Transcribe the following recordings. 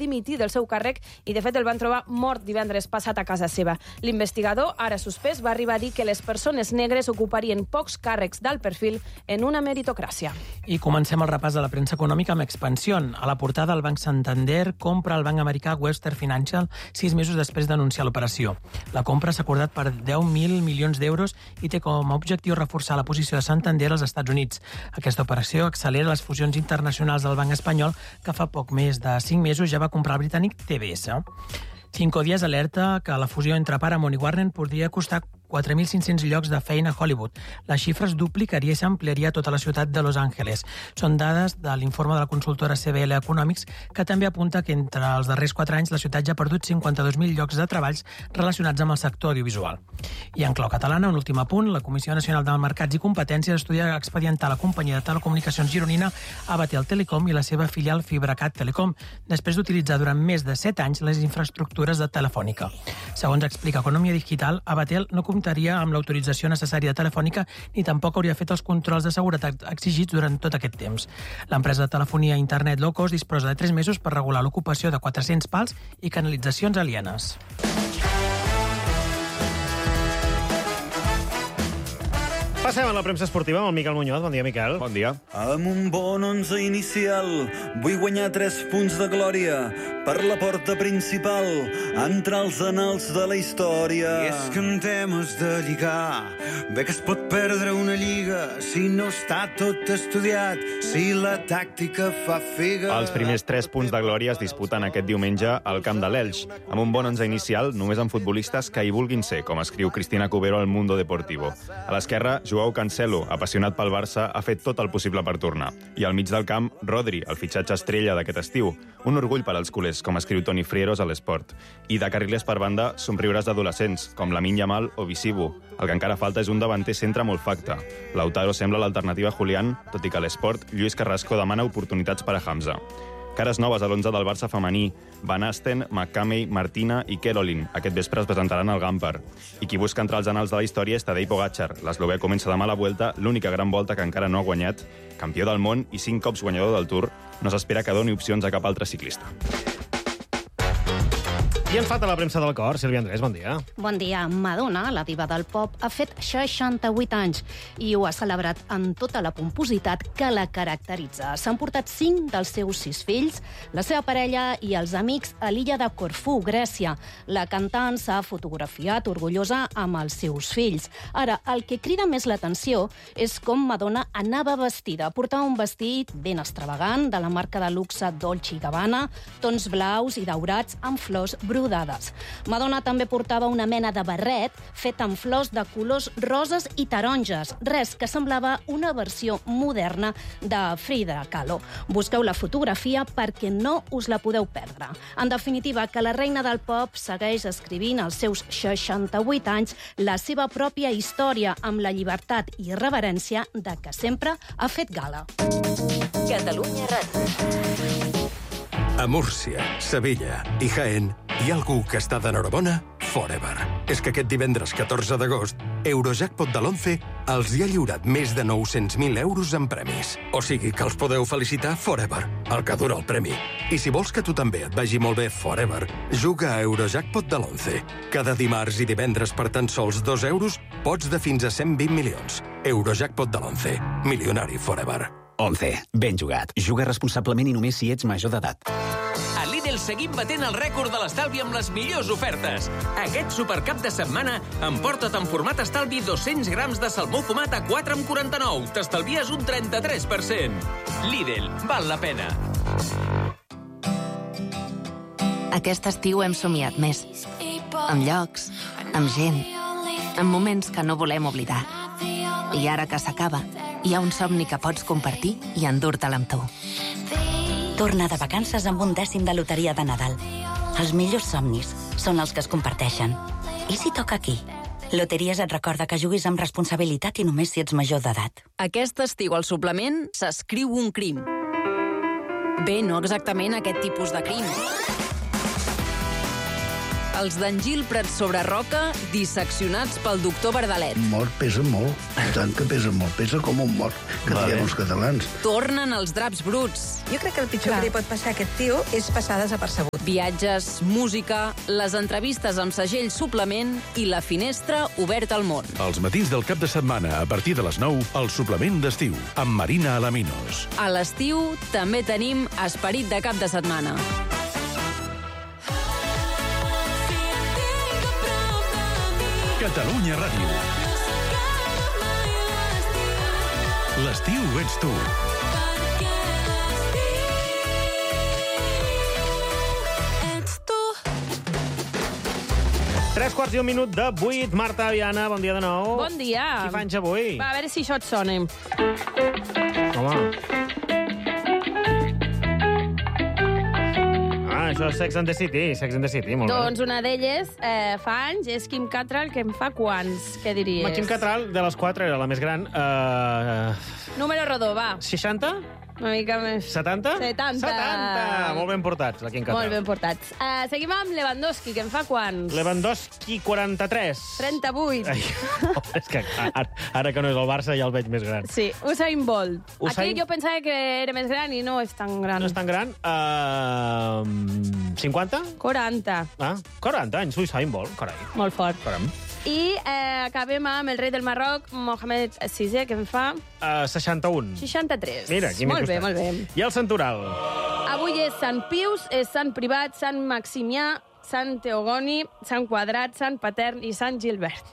dimitir del seu càrrec i, de fet, el van trobar mort divendres passat a casa seva. L'investigador, ara suspès, va arribar a dir que les persones negres ocuparien pocs càrrecs d'alt perfil en una meritocràcia. I comencem el repàs de la premsa econòmica amb Expansión. A la portada, el Banc Santander compra el banc americà Western Financial 6 mesos després d'anunciar l'operació. La compra s'ha acordat per 10.000 milions d'euros i té com a objectiu reforçar la posició de Santander als Estats Units. Aquesta operació accelera les fusions internacionals del banc espanyol, que fa poc més de 5 mesos ja va comprar el britànic TBS. Cinco Días alerta que la fusió entre Paramount i Warner podria costar 4.500 llocs de feina a Hollywood. La xifra es duplicaria i s'ampliaria a tota la ciutat de Los Angeles. Són dades de l'informe de la consultora CBL Economics, que també apunta que entre els darrers 4 anys la ciutat ja ha perdut 52.000 llocs de treballs relacionats amb el sector audiovisual. I en clau catalana, un últim apunt, la Comissió Nacional de Mercats i Competències estudia expedientar la companyia de telecomunicacions gironina Abatel Telecom i la seva filial Fibracat Telecom, després d'utilitzar durant més de 7 anys les infraestructures de Telefònica. Segons explica Economia Digital, Abatel no comptaria amb l'autorització necessària de Telefònica ni tampoc hauria fet els controls de seguretat exigits durant tot aquest temps. L'empresa de telefonia internet low cost disposa de 3 mesos per regular l'ocupació de 400 pals i canalitzacions alienes. Passem a la premsa esportiva amb el Miquel Muñoz. Bon dia, Miquel. Bon dia. Amb un bon 11 inicial, vull guanyar 3 punts de glòria per la porta principal, entrar als anals de la història. I és que en temes de lligar, bé que es pot perdre una lliga si no està tot estudiat, si la tàctica fa figa. Els primers 3 punts de glòria es disputen aquest diumenge al camp de l'Elx, amb un bon 11 inicial només amb futbolistes que hi vulguin ser, com escriu Cristina Cubero al Mundo Deportivo. A l'esquerra, Joao Cancelo, apassionat pel Barça, ha fet tot el possible per tornar. I al mig del camp, Rodri, el fitxatge estrella d'aquest estiu. Un orgull per als culers, com escriu Toni Frieros a l'Esport. I de carrilers per banda, somriures d'adolescents, com Lamine Yamal o Visibu. El que encara falta és un davanter centre molt facte. Lautaro sembla l'alternativa a Julián, tot i que a l'Esport, Lluís Carrasco demana oportunitats per a Hamza. Cares noves a l'11 del Barça femení. Van Asten, McCamey, Martina i Kerolin. Aquest vespre es presentaran al Gampar. I qui busca entrar als anals de la història és Tadej Pogačar. L'eslovè comença demà la Vuelta, l'única gran volta que encara no ha guanyat. Campió del món i 5 cops guanyador del Tour, no s'espera que doni opcions a cap altre ciclista. I en falta la premsa del cor. Sílvia Andrés, bon dia. Bon dia. Madonna, la diva del pop, ha fet 68 anys i ho ha celebrat amb tota la pompositat que la caracteritza. S'han portat 5 dels seus 6 fills, la seva parella i els amics a l'illa de Corfú, Grècia. La cantant s'ha fotografiat orgullosa amb els seus fills. Ara, el que crida més l'atenció és com Madonna anava vestida. Portava un vestit ben extravagant de la marca de luxe Dolce & Gabbana, tons blaus i daurats amb flors brodades. Madonna també portava una mena de barret fet amb flors de colors roses i taronges, res que semblava una versió moderna de Frida Kahlo. Busqueu la fotografia perquè no us la podeu perdre. En definitiva, que la reina del pop segueix escrivint als seus 68 anys la seva pròpia història amb la llibertat i reverència de què sempre ha fet gala. Catalunya Ràdio. A Múrcia, Sevilla i Jaén hi ha algú que està d'enhorabona forever. És que aquest divendres 14 d'agost, Eurojackpot de l'11 els hi ha lliurat més de 900.000 euros en premis. O sigui que els podeu felicitar forever, el que dura el premi. I si vols que tu també et vagi molt bé forever, juga a Eurojackpot de l'11. Cada dimarts i divendres per tan sols 2 euros pots de fins a 120 milions. Eurojackpot de l'11. Milionari forever. 11. Ben jugat. Juga responsablement i només si ets major d'edat. A Lidl seguim batent el rècord de l'estalvi amb les millors ofertes. Aquest supercap de setmana emporta't en format estalvi 200 grams de salmó fumat a 4,49. T'estalvies un 33%. Lidl, val la pena. Aquest estiu hem somiat més. Amb llocs, amb gent, amb moments que no volem oblidar. I ara que s'acaba, hi ha un somni que pots compartir i endur-te'l amb tu. Torna de vacances amb un dècim de loteria de Nadal. Els millors somnis són els que es comparteixen. I si toca aquí? Loteries et recorda que juguis amb responsabilitat i només si ets major d'edat. Aquest estiu al suplement s'escriu un crim. Bé, no exactament aquest tipus de crim. Els d'en Gil Prats sobre Roca, disseccionats pel doctor Verdalet. Mort pesa molt, i tant que pesa molt. Pesa com un mort, que diem els catalans. Tornen els draps bruts. Jo crec que el pitjor que li pot passar a aquest tio és passar desapercebut. Viatges, música, les entrevistes amb segell suplement i la finestra oberta al món. Els matins del cap de setmana, a partir de les 9, el suplement d'estiu, amb Marina Alaminos. A l'estiu també tenim esperit de cap de setmana. Catalunya Ràdio. L'estiu ets tu. Tres quarts i un minut de 8. Marta, Viana, bon dia de nou. Bon dia. Qui fa anys avui? Va, a veure si això et sona. Home. Això és Sex and the City, Sex and the City, molt bé. Doncs una d'elles fa anys, és Kim Cattrall, que en fa quants, què diries? Kim Cattrall, de les 4, era la més gran. Número rodó, va. 60? Una mica més. 70? 70. 70! Molt ben portats, la Kim Cattrall. Molt ben portats. Seguim amb Lewandowski, que en fa quants? Lewandowski, 43. 38. Ai, és que ara que no és el Barça ja el veig més gran. Sí, Usain Bolt. Aquí jo pensava que era més gran i no és tan gran. No és tan gran. 50? 40. 40 anys, Usain Bolt, carai. Molt fort. Caram. I acabem amb el rei del Marroc, Mohamed VI, que en fa... 61. 63. Mira, aquí molt bé, molt bé. I el Santoral? Avui és Sant Pius, és Sant Privat, Sant Maximià, Sant Teogoni, Sant Quadrat, Sant Patern i Sant Gilbert.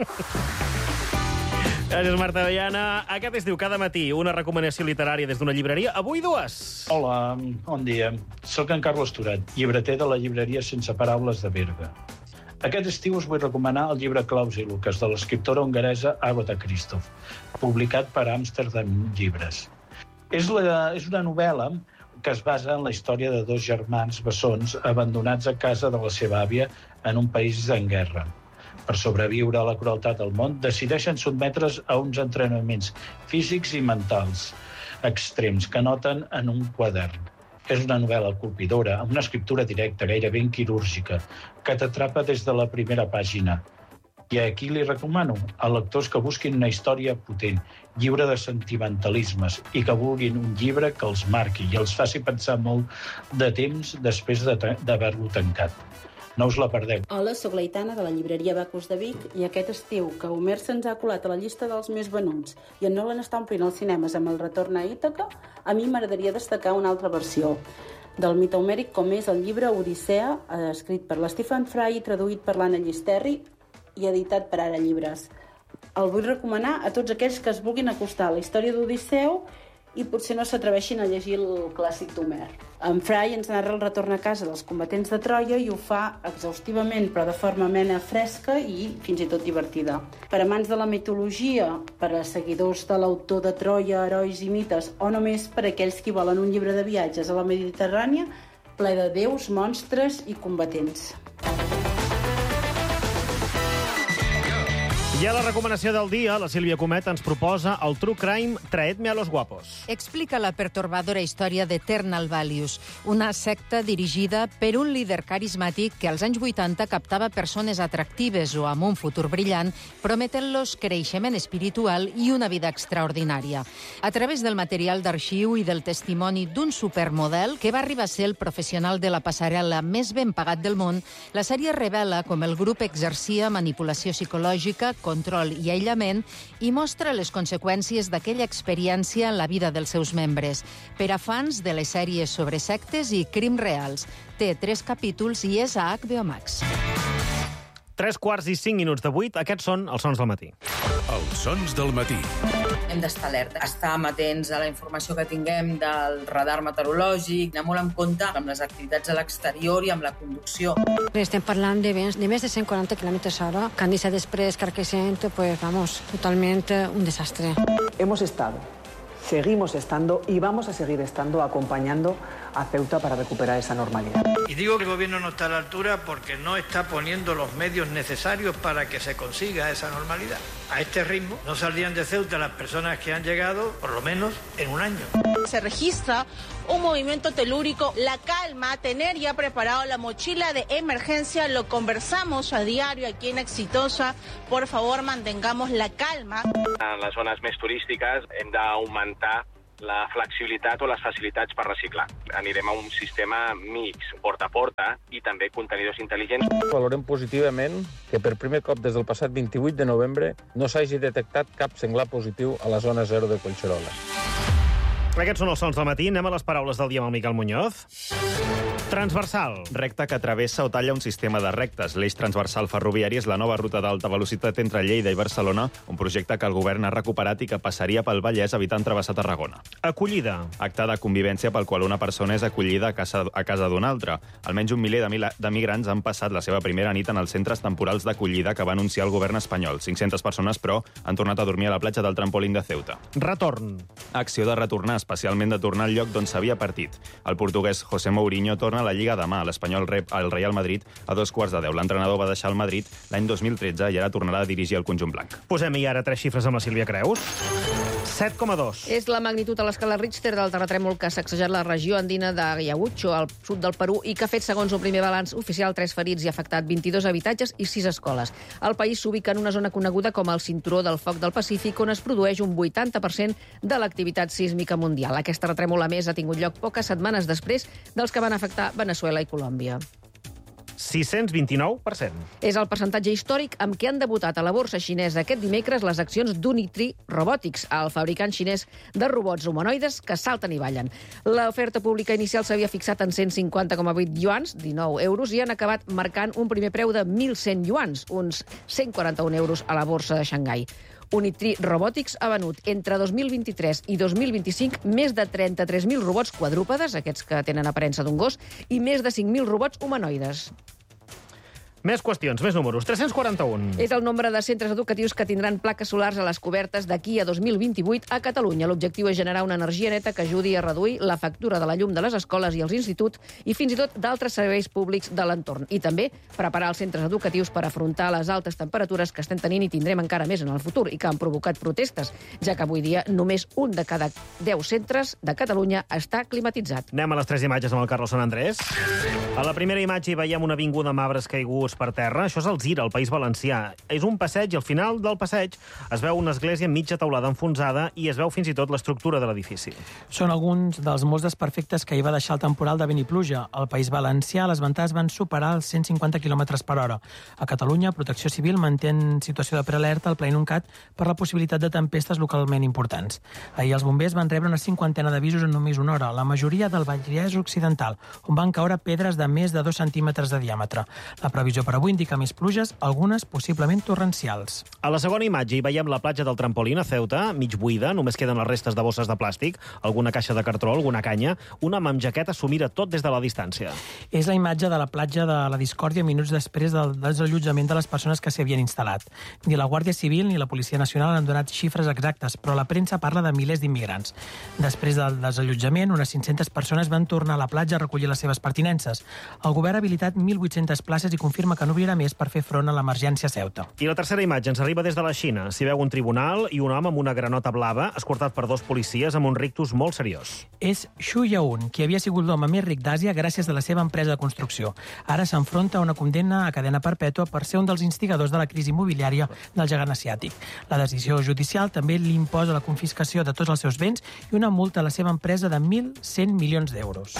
Gràcies, Marta Viana. Aquest estiu, cada matí, una recomanació literària des d'una llibreria. Avui dues. Hola, bon dia. Soc en Carlos Turat, llibreter de la llibreria Sense Paraules de Berga. Aquest estiu us vull recomanar el llibre Claus i Lucas, de l'escriptora hongaresa Agatha Christoph, publicat per Amsterdam Llibres. És una novel·la que es basa en la història de dos germans bessons abandonats a casa de la seva àvia en un país en guerra. Per sobreviure a la crueltat del món, decideixen sotmetre's a uns entrenaments físics i mentals extrems que noten en un quadern. És una novel·la colpidora, amb una escriptura directa, gairebé quirúrgica, que t'atrapa des de la primera pàgina. I aquí li recomano a lectors que busquin una història potent, lliure de sentimentalismes, i que vulguin un llibre que els marqui i els faci pensar molt de temps després d'haver-lo tancat. No us la perdeu. Hola, soc l'Aitana de la llibreria Bacus de Vic i aquest estiu, que Homer se'ns ha colat a la llista dels més venuts i en Nolan està omplint els cinemes amb el retorn a Ítaca, a mi m'agradaria destacar una altra versió del mite homèric com és el llibre Odissea, escrit per l'Stephen Fry i traduït per l'Anna Llisterri i editat per Ara Llibres. El vull recomanar a tots aquells que es vulguin acostar a la història d'Odisseu i potser no s'atreveixin a llegir el clàssic d'Homer. En Fry ens narra el retorn a casa dels combatents de Troia i ho fa exhaustivament, però de forma amena, fresca i fins i tot divertida. Per amants de la mitologia, per a seguidors de l'autor de Troia, herois i mites, o només per a aquells que volen un llibre de viatges a la Mediterrània ple de déus, monstres i combatents. I a la recomanació del dia, la Sílvia Comet ens proposa el True Crime Traedme a los Guapos. Explica la pertorbadora història d'Eternal Values, una secta dirigida per un líder carismàtic que als anys 80 captava persones atractives o amb un futur brillant, prometent-los creixement espiritual i una vida extraordinària. A través del material d'arxiu i del testimoni d'un supermodel que va arribar a ser el professional de la passarel·la més ben pagat del món, la sèrie revela com el grup exercia manipulació psicològica, control i aïllament i mostra les conseqüències d'aquella experiència en la vida dels seus membres. Per a fans de les sèries sobre sectes i crims reals. Té 3 capítols i és a HBO Max. 3 quarts i 5 minuts de 8, aquests són els sons del matí. Els sons del matí. Hem d'estar alerta, estar amatents a la informació que tinguem del radar meteorològic, anar molt en compte amb les activitats a l'exterior i amb la conducció. Estem parlant de vents de més de 140 km/h, que han deixat després Carquesent, pues vamos, totalmente un desastre. Hemos estado, seguimos estando y vamos a seguir estando acompañando a Ceuta para recuperar esa normalidad. Y digo que el gobierno no está a la altura porque no está poniendo los medios necesarios para que se consiga esa normalidad. A este ritmo no saldrían de Ceuta las personas que han llegado, por lo menos, en un año. Se registra un movimiento telúrico, la calma, tener ya preparado la mochila de emergencia, lo conversamos a diario aquí en Exitosa. Por favor, mantengamos la calma. En les zones més turístiques hem d'augmentar la flexibilitat o les facilitats per reciclar. Anirem a un sistema mix, porta a porta, i també contenidors intel·ligents. Valorem positivament que per primer cop des del passat 28 de novembre no s'hagi detectat cap senglar positiu a la zona 0 de Collserola. Aquests són els sons del matí. Anem a les paraules del dia amb el Miquel Muñoz. Transversal. Recta que travessa o talla un sistema de rectes. L'eix transversal ferroviari és la nova ruta d'alta velocitat entre Lleida i Barcelona, un projecte que el govern ha recuperat i que passaria pel Vallès evitant travessar Tarragona. Acollida. Acte de convivència pel qual una persona és acollida a casa d'una altra. Almenys 1 miler de migrants han passat la seva primera nit en els centres temporals d'acollida que va anunciar el govern espanyol. 500 persones, però, han tornat a dormir a la platja del trampolín de Ceuta. Retorn. Acció de retornar, especialment de tornar al lloc d'on s'havia partit. El portuguès José Mourinho torna a la Lliga demà. L'Espanyol rep el Real Madrid a 2:15. L'entrenador va deixar el Madrid l'any 2013 i ara tornarà a dirigir el conjunt blanc. Posem-hi ara 3 xifres amb la Sílvia Creus. 7,2. És la magnitud a l'escala Richter del terratrèmol que ha sacsejat la regió andina d'Ayacucho, al sud del Perú, i que ha fet, segons el primer balanç oficial, 3 ferits i ha afectat 22 habitatges i 6 escoles. El país s'ubica en una zona coneguda com el Cinturó del Foc del Pacífic, on es produeix un 80% de l'activitat sísmica mundial. Aquest terratrèmol, a més, ha tingut lloc poques setmanes després dels que van afectar Veneçuela i Colòmbia. 629%. És el percentatge històric amb què han debutat a la borsa xinesa aquest dimecres les accions d'Unitree Robotics, el fabricant xinès de robots humanoides que salten i ballen. L'oferta pública inicial s'havia fixat en 150,8 yuans, 19 euros, i han acabat marcant un primer preu de 1.100 yuans, uns 141 euros a la borsa de Xangai. Unitree Robotics ha venut entre 2023 i 2025 més de 33.000 robots quadrúpedes, aquests que tenen aparença d'un gos, i més de 5.000 robots humanoides. Més qüestions, més números. 341. És el nombre de centres educatius que tindran plaques solars a les cobertes d'aquí a 2028 a Catalunya. L'objectiu és generar una energia neta que ajudi a reduir la factura de la llum de les escoles i els instituts i fins i tot d'altres serveis públics de l'entorn. I també preparar els centres educatius per afrontar les altes temperatures que estem tenint i tindrem encara més en el futur i que han provocat protestes, ja que avui dia només un de cada 10 centres de Catalunya està climatitzat. Anem a les 3 imatges amb el Carlos Sant Andrés. A la primera imatge hi veiem una avinguda amb arbres caiguts per terra. Això és Alzira, al País Valencià. És un passeig i al final del passeig es veu una església amb mitja teulada enfonsada i es veu fins i tot l'estructura de l'edifici. Són alguns dels molts desperfectes que hi va deixar el temporal de vent i pluja. Al País Valencià les ventades van superar els 150 km per hora. A Catalunya, Protecció Civil manté en situació de prealerta el Pla Inuncat per la possibilitat de tempestes localment importants. Ahir els bombers van rebre una 50ena d'avisos en només una hora, la majoria del Vallès Occidental, on van caure pedres de més de 2 centímetres de diàmetre. La previsió per avui indica més pluges, algunes possiblement torrencials. A la segona imatge hi veiem la platja del Trampolín a Ceuta, mig buida, només queden les restes de bosses de plàstic, alguna caixa de cartró, alguna canya. Un home amb jaqueta s'ho mira tot des de la distància. És la imatge de la platja de la Discòrdia minuts després del desallotjament de les persones que s'hi havien instal·lat. Ni la Guàrdia Civil ni la Policia Nacional han donat xifres exactes, però la premsa parla de milers d'immigrants. Després del desallotjament, unes 500 persones van tornar a la platja a recollir les seves pertinences. El govern ha habilitat 1.800 places i confirma que n'obrirà més per fer front a l'emergència a Ceuta. I la tercera imatge ens arriba des de la Xina. S'hi veu un tribunal i un home amb una granota blava escortat per 2 policies amb un rictus molt seriós. És Xu Yaun, qui havia sigut l'home més ric d'Àsia gràcies a la seva empresa de construcció. Ara s'enfronta a una condemna a cadena perpètua per ser un dels instigadors de la crisi immobiliària del gegant asiàtic. La decisió judicial també li imposa la confiscació de tots els seus béns i una multa a la seva empresa de 1.100 milions d'euros.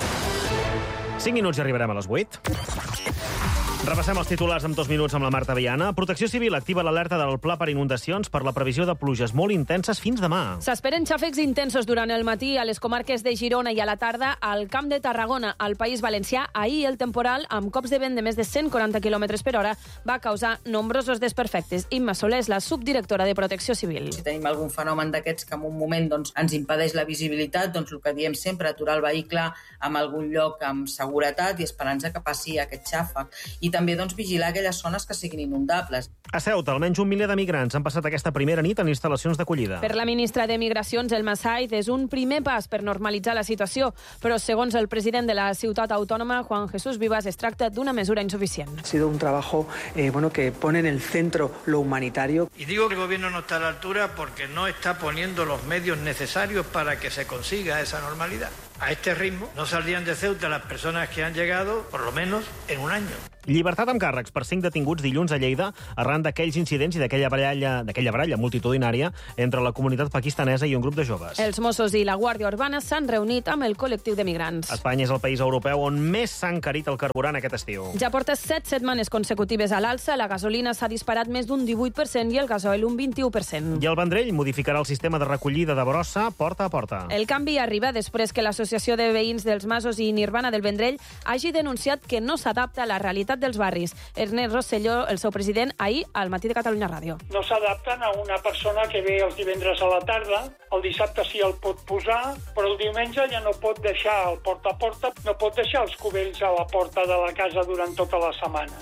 5 minuts i arribarem a les 8. Repassem els titulars en 2 minuts amb la Marta Viana. Protecció Civil activa l'alerta del Pla per inundacions per la previsió de pluges molt intenses fins demà. S'esperen xàfecs intensos durant el matí a les comarques de Girona i a la tarda al Camp de Tarragona, al País Valencià. Ahir el temporal, amb cops de vent de més de 140 km per hora, va causar nombrosos desperfectes. Imma Soler és la subdirectora de Protecció Civil. Si tenim algun fenomen d'aquests que en un moment ens impedeix la visibilitat, el que diem sempre, aturar el vehicle en algun lloc amb seguretat i esperança que passi aquest xàfec. I també vigilar aquelles zones que siguin inundables. A Ceuta, almenys 1 miler de migrants han passat aquesta primera nit en instal·lacions d'acollida. Per la ministra de Migracions, Elma Said, és un primer pas per normalitzar la situació, però segons el president de la ciutat autònoma, Juan Jesús Vivas, es tracta d'una mesura insuficient. Ha sido un trabajo que pone en el centro lo humanitario. Y digo que el gobierno no está a la altura porque no está poniendo los medios necesarios para que se consiga esa normalidad. A este ritmo no saldrían de Ceuta las personas que han llegado, por lo menos, en un año. Llibertat amb càrrecs per 5 detinguts dilluns a Lleida arran d'aquells incidents i d'aquella baralla multitudinària entre la comunitat pakistanesa i un grup de joves. Els Mossos i la Guàrdia Urbana s'han reunit amb el col·lectiu de migrants. Espanya és el país europeu on més s'ha encarit el carburant aquest estiu. Ja porta 7 setmanes consecutives a l'alça, la gasolina s'ha disparat més d'un 18% i el gasoil un 21%. I el Vendrell modificarà el sistema de recollida de brossa porta a porta. El canvi arriba després que l'Associació de Veïns dels Masos i Nirvana del Vendrell hagi denunciat que no s'adapta a la realitat dels barris. Ernest Rosselló, el seu president, ahir al Matí de Catalunya Ràdio. No s'adapten a una persona que ve els divendres a la tarda, el dissabte sí el pot posar, però el diumenge ja no pot deixar el porta a porta, no pot deixar els cubells a la porta de la casa durant tota la setmana.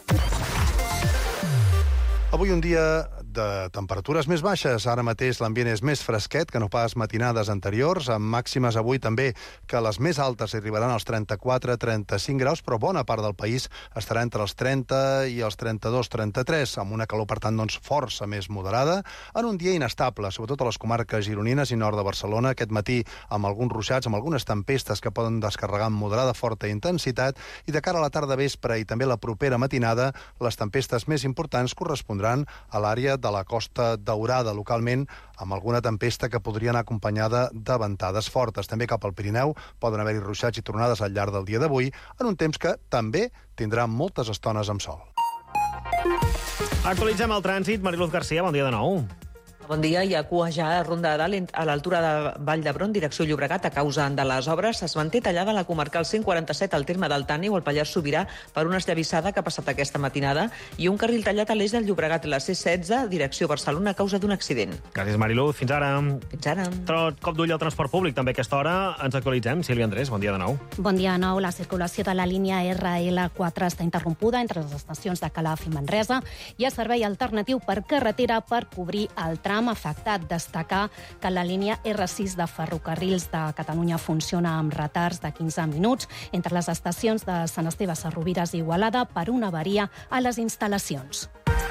Avui un dia de temperatures més baixes. Ara mateix l'ambient és més fresquet que no pas matinades anteriors, amb màximes avui també que les més altes arribaran als 34-35 graus, però bona part del país estarà entre els 30 i els 32-33, amb una calor, per tant, doncs, força més moderada, en un dia inestable, sobretot a les comarques gironines i nord de Barcelona, aquest matí amb alguns ruixats, amb algunes tempestes que poden descarregar amb moderada forta intensitat, i de cara a la tarda vespre i també la propera matinada, les tempestes més importants correspondran a l'àrea de la Costa Daurada, localment, amb alguna tempesta que podria anar acompanyada de ventades fortes. També cap al Pirineu poden haver-hi ruixats i tronades al llarg del dia d'avui, en un temps que també tindrà moltes estones amb sol. Actualitzem el trànsit. Mariluz Garcia, bon dia de nou. Bon dia. Hi ha cua ja a Ronda de Dalt a l'altura de Vall d'Hebron, direcció Llobregat, a causa de les obres. Es manté tallada la comarcal 147 al terme del Tàneu, al Pallars Sobirà, per una esllavissada que ha passat aquesta matinada, i un carril tallat a l'eix del Llobregat, la C16, direcció Barcelona, a causa d'un accident. Gràcies, Mariluz. Fins ara. Fins ara. Cop d'ull al transport públic, també a aquesta hora. Ens actualitzem. Sílvia Andrés, bon dia de nou. Bon dia de nou. La circulació de la línia RL4 està interrompuda entre les estacions de Calaf i Manresa. Hi ha servei alternatiu per carretera per cobrir el tram afectat. Destacar que la línia R6 de Ferrocarrils de Catalunya funciona amb retards de 15 minuts entre les estacions de Sant Esteve, Sarrovires i Igualada per una avaria a les instal·lacions.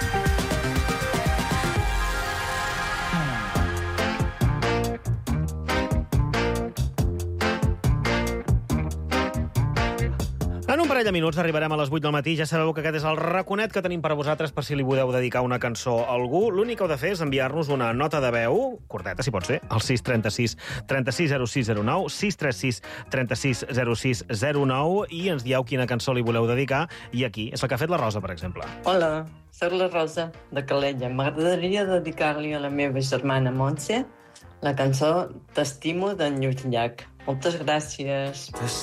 En un parell de minuts arribarem a les 8 del matí. Ja sabeu que aquest és el raconet que tenim per a vosaltres per si li voleu dedicar una cançó a algú. L'únic que heu de fer és enviar-nos una nota de veu, curteta, si pot ser, al 636 36 0609, 636 36 0609, i ens dieu quina cançó li voleu dedicar. I aquí és el que ha fet la Rosa, per exemple. Hola, soc la Rosa de Calella. M'agradaria dedicar-li a la meva germana Montse la cançó T'estimo d'en Lluís Llach. Moltes gràcies.